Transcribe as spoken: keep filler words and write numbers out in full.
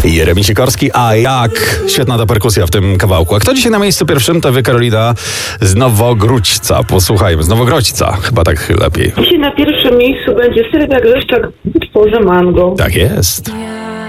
Jeremi Sikorski, a jak? Świetna ta perkusja w tym kawałku. A kto dzisiaj na miejscu pierwszym? To wy, Karolina, z Nowogródźca. Posłuchajmy, z Nowogrodźca. Chyba tak lepiej. Dzisiaj na pierwszym miejscu będzie Sylwia Grzeszczak w utworze Mango. Tak jest.